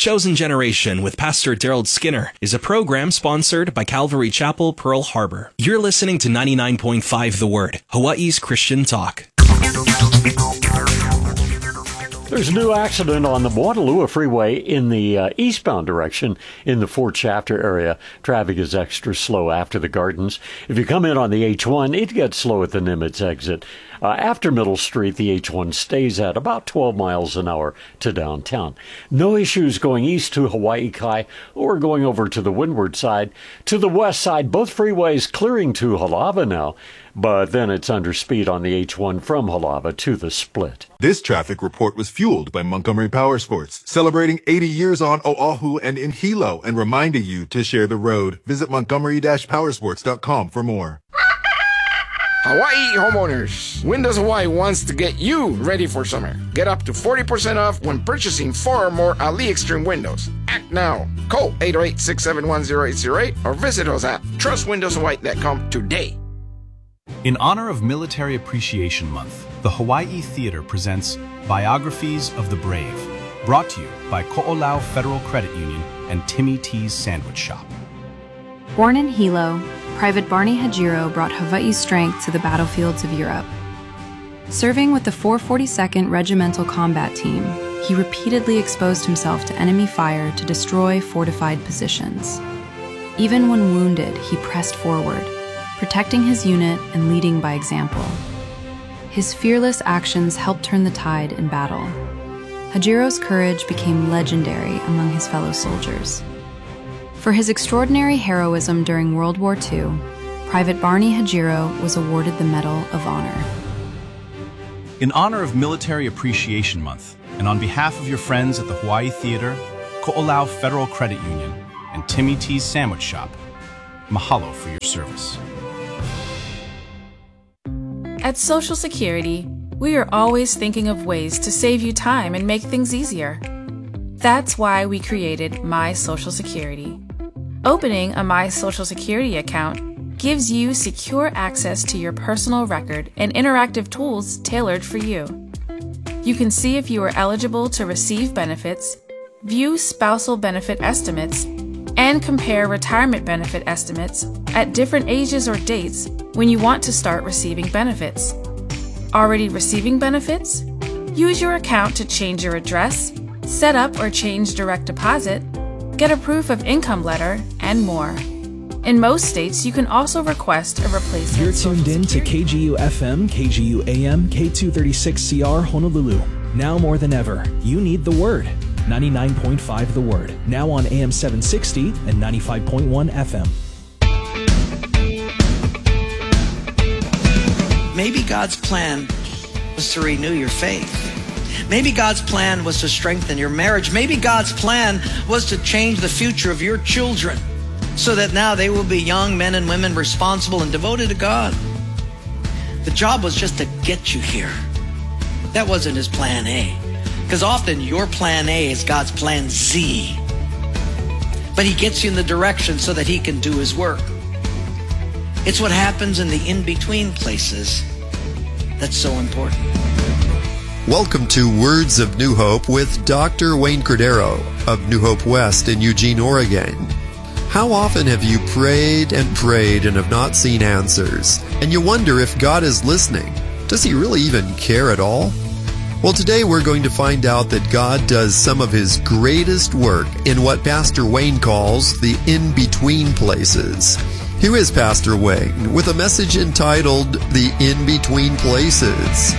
Chosen Generation with Pastor Daryl Skinner is a program sponsored by Calvary Chapel, Pearl Harbor. You're listening to 99.5 The Word, Hawaii's Christian Talk. There's a new accident on the Waterloo Freeway in the eastbound direction in the Fort Shafter area. Traffic is extra slow after the Gardens. If you come in on the H1, it gets slow at the Nimitz exit. After Middle Street, the H1 stays at about 12 miles an hour to downtown. No issues going east to Hawaii Kai or going over to the windward side. To the west side, both freeways clearing to Halava now, but then it's under speed on the H1 from Halava to the split. This traffic report was fueled by Montgomery Power Sports, celebrating 80 years on Oahu and in Hilo and reminding you to share the road. Visit montgomery-powersports.com for more. Hawaii homeowners, Windows Hawaii wants to get you ready for summer. Get up to 40% off when purchasing 4 or more Ali Extreme windows. Act now. Call 808-671-0808 or visit us at trustwindowshawaii.com today. In honor of Military Appreciation Month, the Hawaii Theater presents Biographies of the Brave, brought to you by Ko'olau Federal Credit Union and Timmy T's Sandwich Shop. Born in Hilo, Private Barney Hajiro brought Hawaii's strength to the battlefields of Europe. Serving with the 442nd Regimental Combat Team, he repeatedly exposed himself to enemy fire to destroy fortified positions. Even when wounded, he pressed forward, protecting his unit and leading by example. His fearless actions helped turn the tide in battle. Hajiro's courage became legendary among his fellow soldiers. For his extraordinary heroism during World War II, Private Barney Hajiro was awarded the Medal of Honor. In honor of Military Appreciation Month, and on behalf of your friends at the Hawaii Theater, Ko'olau Federal Credit Union, and Timmy T's Sandwich Shop, mahalo for your service. At Social Security, we are always thinking of ways to save you time and make things easier. That's why we created My Social Security. Opening a My Social Security account gives you secure access to your personal record and interactive tools tailored for you. You can see if you are eligible to receive benefits, view spousal benefit estimates, and compare retirement benefit estimates at different ages or dates when you want to start receiving benefits. Already receiving benefits? Use your account to change your address, set up or change direct deposit, get a proof of income letter, and more. In most states, you can also request a replacement. You're tuned in to KGU FM, KGU AM, K236CR Honolulu. Now more than ever, you need the Word. 99.5 The Word. Now on AM 760 and 95.1 FM. Maybe God's plan was to renew your faith. Maybe God's plan was to strengthen your marriage. Maybe God's plan was to change the future of your children so that now they will be young men and women responsible and devoted to God. The job was just to get you here. That wasn't his plan A, because often your plan A is God's plan Z. But he gets you in the direction so that he can do his work. It's what happens in the in-between places that's so important. Welcome to Words of New Hope with Dr. Wayne Cordero of New Hope West in Eugene, Oregon. How often have you prayed and prayed and have not seen answers? And you wonder if God is listening. Does he really even care at all? Well, today we're going to find out that God does some of his greatest work in what Pastor Wayne calls the in-between places. Here is Pastor Wayne with a message entitled The In-Between Places.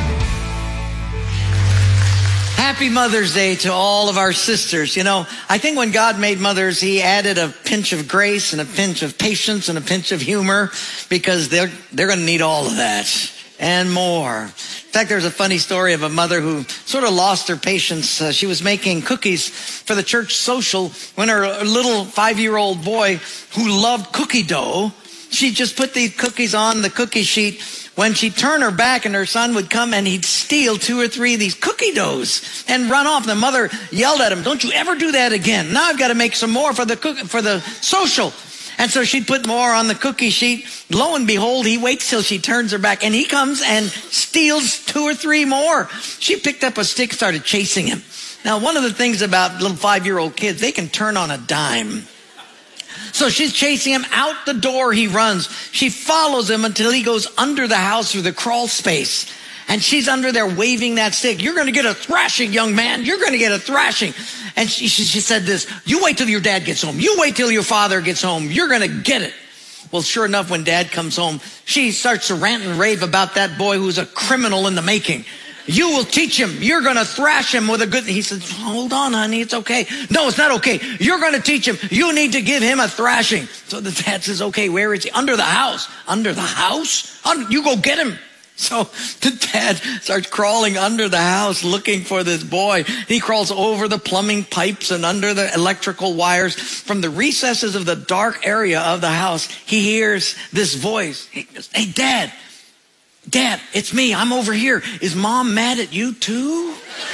Happy Mother's Day to all of our sisters. You know, I think when God made mothers, he added a pinch of grace and a pinch of patience and a pinch of humor, because they're going to need all of that and more. In fact, there's a funny story of a mother who sort of lost her patience. She was making cookies for the church social when her little 5-year-old boy, who loved cookie dough, she just put these cookies on the cookie sheet. When she'd turn her back and her son would come and he'd steal 2 or 3 of these cookie doughs and run off. The mother yelled at him, "Don't you ever do that again. Now I've got to make some more for the social." And so she'd put more on the cookie sheet. Lo and behold, he waits till she turns her back, and he comes and steals 2 or 3 more. She picked up a stick, started chasing him. Now, one of the things about little 5-year-old kids, they can turn on a dime. So she's chasing him. Out the door he runs. She follows him until he goes under the house through the crawl space. And she's under there waving that stick. You're going to get a thrashing, young man. You're going to get a thrashing. And she said this, you wait till your dad gets home. You wait till your father gets home. You're going to get it. Well, sure enough, when dad comes home, she starts to rant and rave about that boy who's a criminal in the making. You will teach him. You're going to thrash him with a good... He said, hold on, honey. It's okay. No, it's not okay. You're going to teach him. You need to give him a thrashing. So the dad says, okay, where is he? Under the house. Under the house? You go get him. So the dad starts crawling under the house looking for this boy. He crawls over the plumbing pipes and under the electrical wires. From the recesses of the dark area of the house, he hears this voice. He goes, hey, Dad, it's me. I'm over here. Is Mom mad at you too?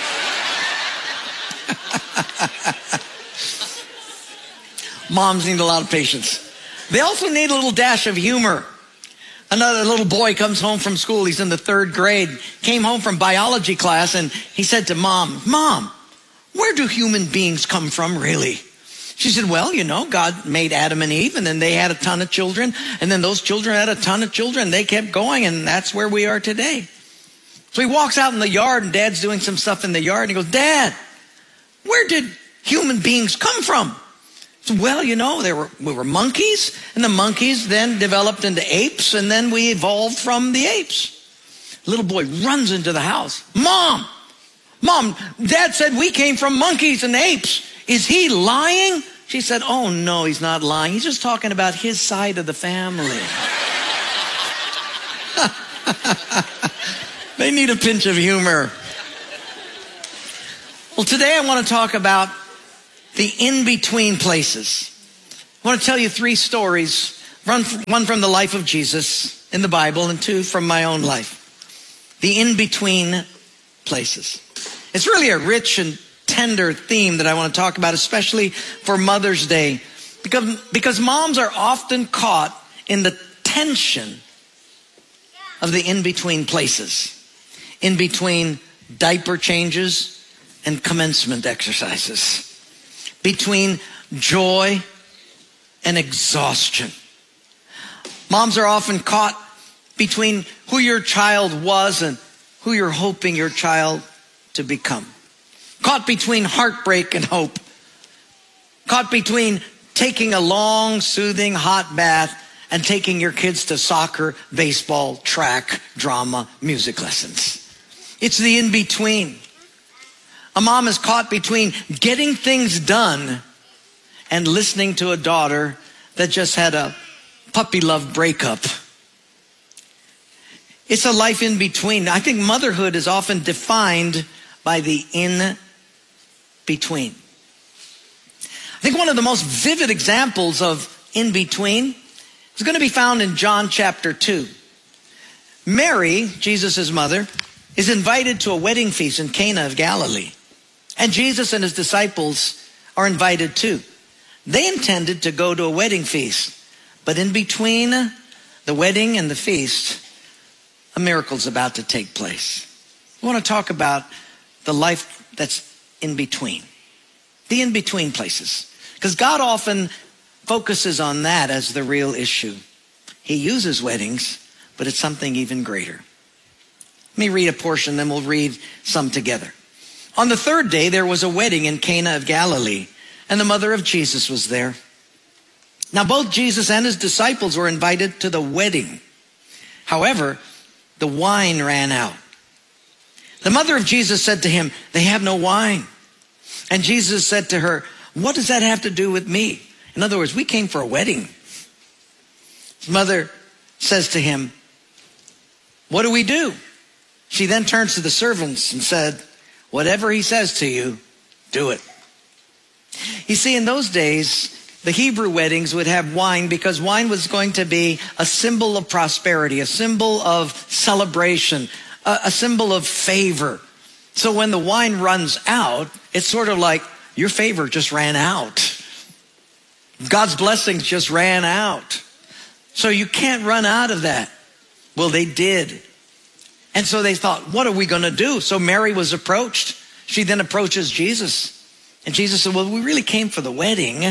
Moms need a lot of patience. They also need a little dash of humor. Another little boy comes home from school. He's in the 3rd grade. Came home from biology class and he said to Mom, where do human beings come from really? She said, well, God made Adam and Eve and then they had a ton of children. And then those children had a ton of children. They kept going and that's where we are today. So he walks out in the yard and Dad's doing some stuff in the yard. And he goes, Dad, where did human beings come from? So, well, we were monkeys, and the monkeys then developed into apes, and then we evolved from the apes. Little boy runs into the house. Mom, Dad said we came from monkeys and apes. Is he lying? She said, oh, no, he's not lying. He's just talking about his side of the family. They need a pinch of humor. Well, today I want to talk about the in-between places. I want to tell you 3 stories, one from the life of Jesus in the Bible and 2 from my own life. The in-between places. It's really a rich and tender theme that I want to talk about, especially for Mother's Day, because moms are often caught in the tension of the in-between places, in between diaper changes and commencement exercises, between joy and exhaustion. Moms are often caught between who your child was and who you're hoping your child to become. Caught between heartbreak and hope. Caught between taking a long, soothing, hot bath and taking your kids to soccer, baseball, track, drama, music lessons. It's the in-between. A mom is caught between getting things done and listening to a daughter that just had a puppy love breakup. It's a life in between. I think motherhood is often defined by the in-between. I think one of the most vivid examples of in-between is going to be found in John chapter 2. Mary, Jesus' mother, is invited to a wedding feast in Cana of Galilee. And Jesus and his disciples are invited too. They intended to go to a wedding feast, but in between the wedding and the feast, a miracle's about to take place. I want to talk about the life that's in between, the in-between places, because God often focuses on that as the real issue. He uses weddings, but it's something even greater. Let me read a portion, then we'll read some together. On the 3rd day, there was a wedding in Cana of Galilee, and the mother of Jesus was there. Now, both Jesus and his disciples were invited to the wedding. However, the wine ran out. The mother of Jesus said to him, they have no wine. And Jesus said to her, what does that have to do with me? In other words, we came for a wedding. His mother says to him, what do we do? She then turns to the servants and said, whatever he says to you, do it. You see, in those days, the Hebrew weddings would have wine because wine was going to be a symbol of prosperity, a symbol of celebration, a symbol of favor. So when the wine runs out, it's sort of like your favor just ran out. God's blessings just ran out. So you can't run out of that. Well, they did. And so they thought, what are we going to do? So Mary was approached. She then approaches Jesus. And Jesus said, well, we really came for the wedding.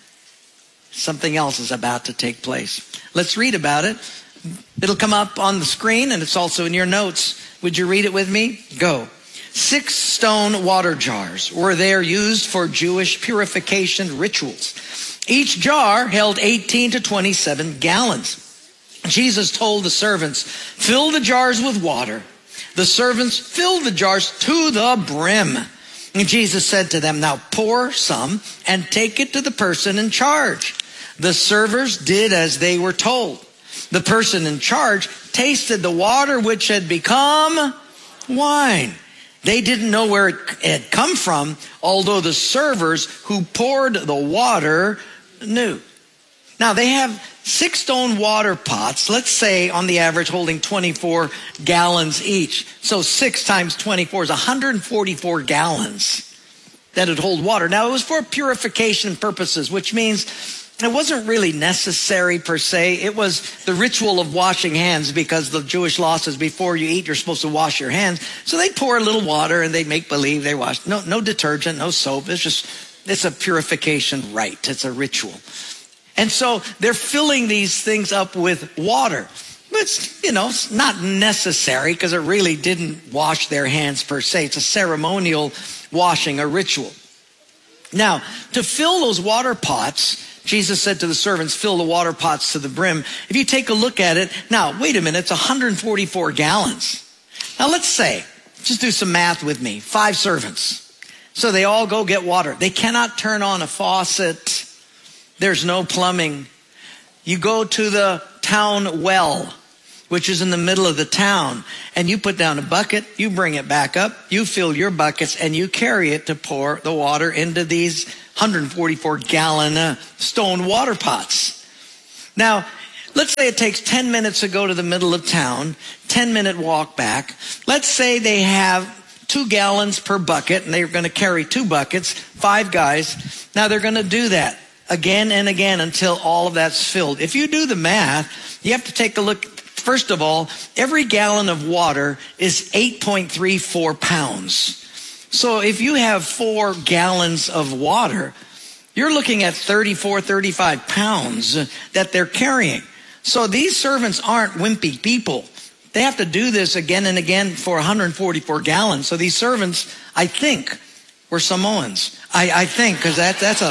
Something else is about to take place. Let's read about it. It'll come up on the screen, and it's also in your notes. Would you read it with me? Go. 6 stone water jars were there used for Jewish purification rituals. Each jar held 18 to 27 gallons. Jesus told the servants, fill the jars with water. The servants filled the jars to the brim. And Jesus said to them, now pour some and take it to the person in charge. The servers did as they were told. The person in charge tasted the water which had become wine. They didn't know where it had come from, although the servers who poured the water knew. Now they have 6 stone water pots, let's say on the average holding 24 gallons each. So 6 times 24 is 144 gallons that would hold water. Now it was for purification purposes, which means it wasn't really necessary per se. It was the ritual of washing hands, because the Jewish law says before you eat, you're supposed to wash your hands. So they'd pour a little water and they'd make believe they washed. No detergent, no soap. It's a purification rite. It's a ritual. And so they're filling these things up with water. It's, it's not necessary because it really didn't wash their hands per se. It's a ceremonial washing, a ritual. Now, to fill those water pots, Jesus said to the servants, fill the water pots to the brim. If you take a look at it, now, wait a minute, it's 144 gallons. Now, let's say, just do some math with me, 5 servants. So they all go get water. They cannot turn on a faucet. There's no plumbing. You go to the town well, which is in the middle of the town, and you put down a bucket, you bring it back up, you fill your buckets, and you carry it to pour the water into these 144-gallon stone water pots. Now, let's say it takes 10 minutes to go to the middle of town, 10-minute walk back. Let's say they have 2 gallons per bucket, and they're going to carry 2 buckets, 5 guys. Now, they're going to do that again and again until all of that's filled. If you do the math, you have to take a look. First of all, every gallon of water is 8.34 pounds. So if you have 4 gallons of water, you're looking at 34, 35 pounds that they're carrying. So these servants aren't wimpy people. They have to do this again and again for 144 gallons. So these servants, I think, were Samoans. I think, because that's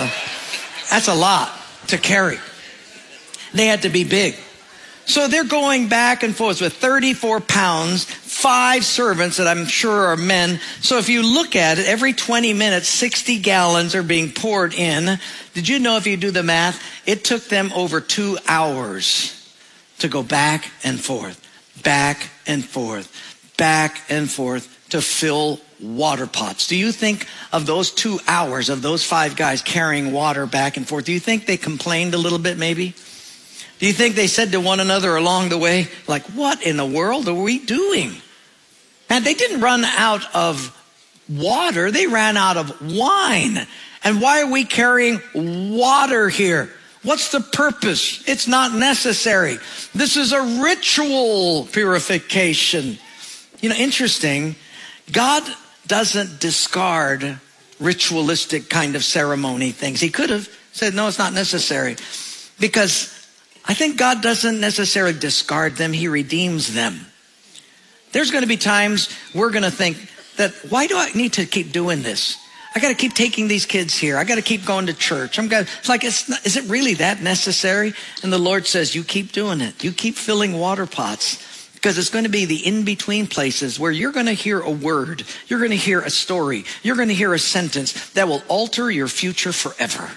a lot to carry. They had to be big. So they're going back and forth with 34 pounds, 5 servants that I'm sure are men. So if you look at it, every 20 minutes, 60 gallons are being poured in. Did you know, if you do the math, it took them over 2 hours to go back and forth, back and forth, back and forth to fill water pots. Do you think of those 2 hours of those 5 guys carrying water back and forth, do you think they complained a little bit maybe? Do you think they said to one another along the way, like, what in the world are we doing? And they didn't run out of water. They ran out of wine. And why are we carrying water here? What's the purpose? It's not necessary. This is a ritual purification. Interesting. God doesn't discard ritualistic kind of ceremony things. He could have said, no, it's not necessary. Because I think God doesn't necessarily discard them. He redeems them. There's going to be times we're going to think that, why do I need to keep doing this? I got to keep taking these kids here. I got to keep going to church. Is it really that necessary? And the Lord says, you keep doing it. You keep filling water pots, because it's going to be the in-between places where you're going to hear a word. You're going to hear a story. You're going to hear a sentence that will alter your future forever.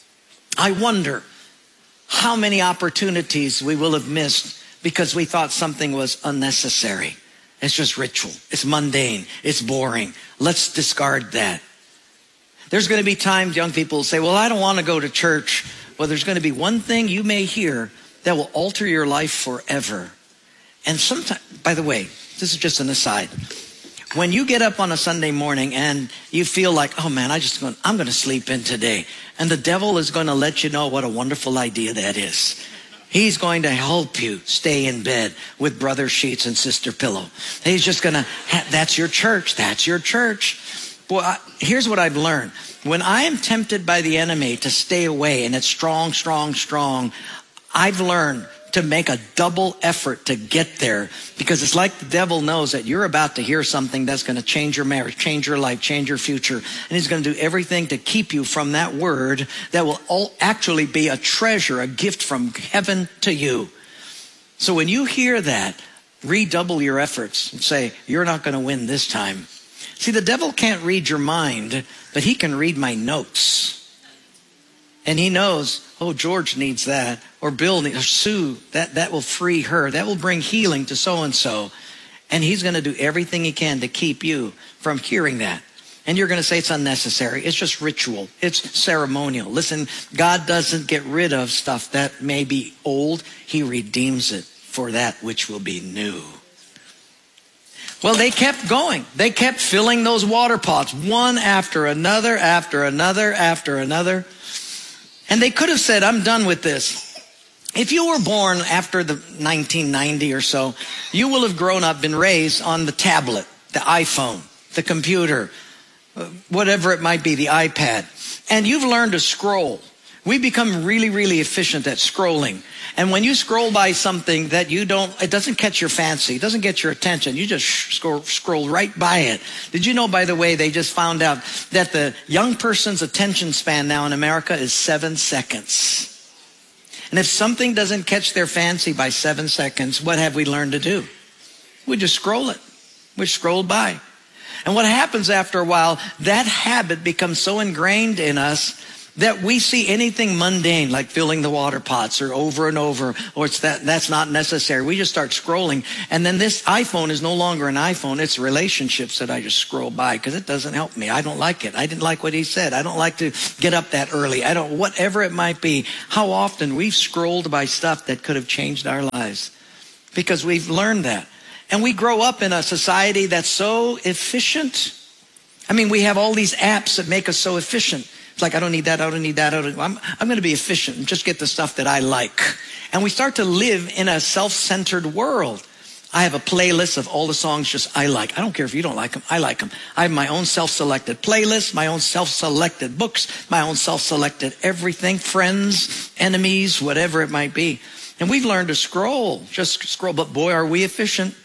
I wonder how many opportunities we will have missed because we thought something was unnecessary. It's just ritual. It's mundane. It's boring. Let's discard that. There's going to be times young people will say, well, I don't want to go to church. Well, there's going to be one thing you may hear that will alter your life forever. And sometimes, by the way, this is just an aside. When you get up on a Sunday morning and you feel like, oh man, I'm going to sleep in today. And the devil is going to let you know what a wonderful idea that is. He's going to help you stay in bed with brother sheets and sister pillow. He's just going to, that's your church. That's your church. Boy, here's what I've learned. When I am tempted by the enemy to stay away and it's strong, I've learned to make a double effort to get there, because it's like the devil knows that you're about to hear something that's going to change your marriage, change your life, change your future. And he's going to do everything to keep you from that word that will actually be a treasure, a gift from heaven to you. So when you hear that, redouble your efforts and say, you're not going to win this time. See, the devil can't read your mind, but he can read my notes. And he knows, oh, George needs that, or Bill needs, or Sue, that will free her. That will bring healing to so-and-so. And he's going to do everything he can to keep you from hearing that. And you're going to say it's unnecessary. It's just ritual. It's ceremonial. Listen, God doesn't get rid of stuff that may be old. He redeems it for that which will be new. Well, they kept going. They kept filling those water pots, one after another, after another, after another. And they could have said, I'm done with this. If you were born after the 1990 or so, you will have grown up, been raised on the tablet, the iPhone, the computer, whatever it might be, the iPad. And you've learned to scroll. We become really, really efficient at scrolling. And when you scroll by something that it doesn't catch your fancy, it doesn't get your attention, you just scroll right by it. Did you know, by the way, they just found out that the young person's attention span now in America is 7 seconds. And if something doesn't catch their fancy by 7 seconds, what have we learned to do? We just scroll it. We scroll by. And what happens after a while, that habit becomes so ingrained in us that we see anything mundane, like filling the water pots or over and over, or that's not necessary. We just start scrolling. And then this iPhone is no longer an iPhone. It's relationships that I just scroll by because it doesn't help me. I don't like it. I didn't like what he said. I don't like to get up that early. Whatever it might be. How often we've scrolled by stuff that could have changed our lives because we've learned that. And we grow up in a society that's so efficient. I mean, we have all these apps that make us so efficient. It's like, I don't need that, I don't need that. I'm going to be efficient and just get the stuff that I like. And we start to live in a self-centered world. I have a playlist of all the songs just I like. I don't care if you don't like them. I like them. I have my own self-selected playlist, my own self-selected books, my own self-selected everything, friends, enemies, whatever it might be. And we've learned to scroll, just scroll. But boy, are we efficient.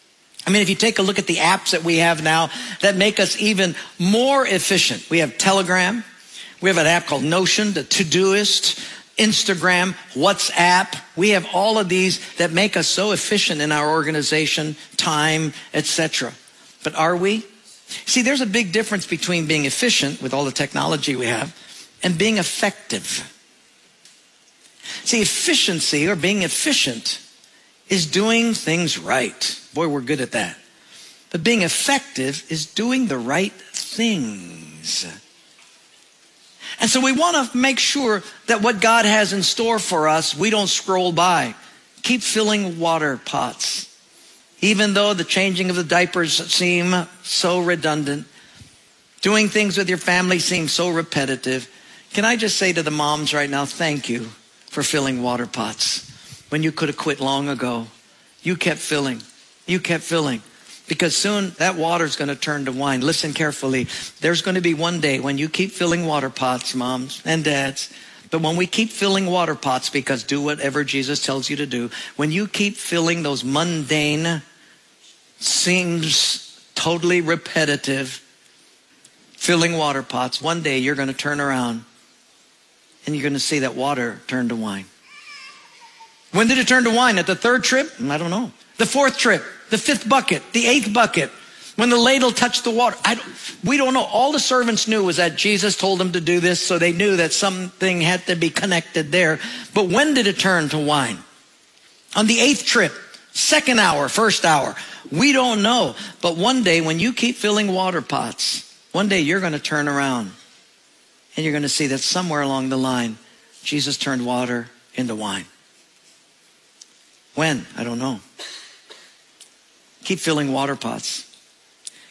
I mean, if you take a look at the apps that we have now that make us even more efficient. We have Telegram. We have an app called Notion, the Todoist, Instagram, WhatsApp. We have all of these that make us so efficient in our organization, time, etc. But are we? See, there's a big difference between being efficient with all the technology we have and being effective. See, efficiency or being efficient is doing things right. Boy, we're good at that. But being effective is doing the right things. And so we want to make sure that what God has in store for us, we don't scroll by. Keep filling water pots. Even though the changing of the diapers seem so redundant, doing things with your family seems so repetitive. Can I just say to the moms right now, thank you for filling water pots. When you could have quit long ago, you kept filling. You kept filling. Because soon that water is going to turn to wine. Listen carefully. There's going to be one day when you keep filling water pots, moms and dads. But when we keep filling water pots, because do whatever Jesus tells you to do, when you keep filling those mundane, seems totally repetitive, filling water pots, one day you're going to turn around and you're going to see that water turn to wine. When did it turn to wine? At the third trip? I don't know. The fourth trip, the fifth bucket, the eighth bucket, when the ladle touched the water. We don't know. All the servants knew was that Jesus told them to do this, so they knew that something had to be connected there. But when did it turn to wine? On the eighth trip, second hour, first hour. We don't know. But one day when you keep filling water pots, one day you're going to turn around and you're going to see that somewhere along the line, Jesus turned water into wine. When? I don't know. Keep filling water pots.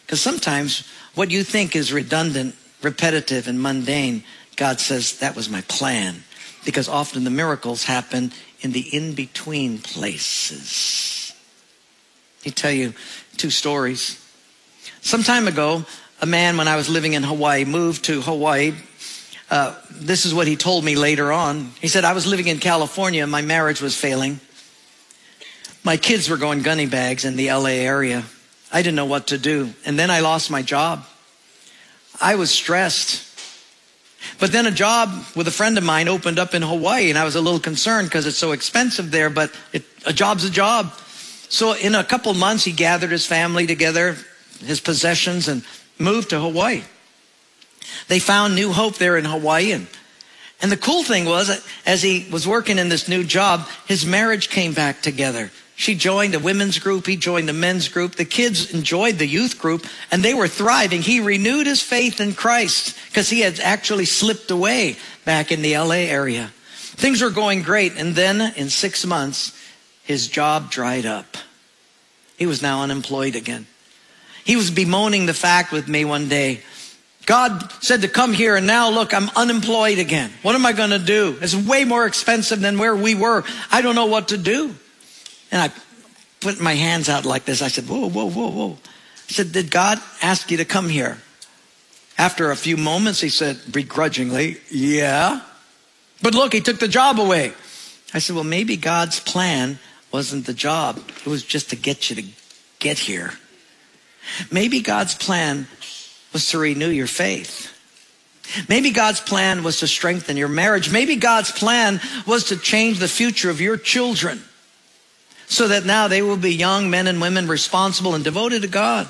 Because sometimes what you think is redundant, repetitive, and mundane, God says, that was my plan. Because often the miracles happen in the in-between places. Let me tell you 2 stories. Some time ago, a man, when I was living in Hawaii, moved to Hawaii. This is what he told me later on. He said, I was living in California. My marriage was failing. My kids were going gunny bags in the LA area. I didn't know what to do. And then I lost my job. I was stressed. But then a job with a friend of mine opened up in Hawaii, and I was a little concerned because it's so expensive there, but a job's a job. So in a couple months, he gathered his family together, his possessions, and moved to Hawaii. They found New Hope there in Hawaii. And the cool thing was that as he was working in this new job, his marriage came back together. She joined a women's group. He joined a men's group. The kids enjoyed the youth group, and they were thriving. He renewed his faith in Christ because he had actually slipped away back in the LA area. Things were going great. And then in 6 months, his job dried up. He was now unemployed again. He was bemoaning the fact with me one day. God said to come here, and now look, I'm unemployed again. What am I going to do? It's way more expensive than where we were. I don't know what to do. And I put my hands out like this. I said, whoa, whoa, whoa, whoa. I said, did God ask you to come here? After a few moments, he said, begrudgingly, yeah. But look, he took the job away. I said, well, maybe God's plan wasn't the job. It was just to get you to get here. Maybe God's plan was to renew your faith. Maybe God's plan was to strengthen your marriage. Maybe God's plan was to change the future of your children so that now they will be young men and women responsible and devoted to God.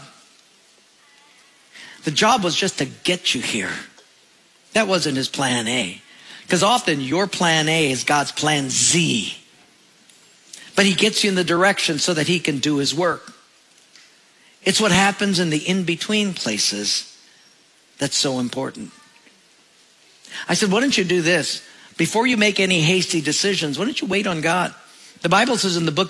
The job was just to get you here. That wasn't his plan A. Because often your plan A is God's plan Z. But he gets you in the direction so that he can do his work. It's what happens in the in-between places that's so important. I said, why don't you do this? Before you make any hasty decisions, why don't you wait on God? The Bible says in the book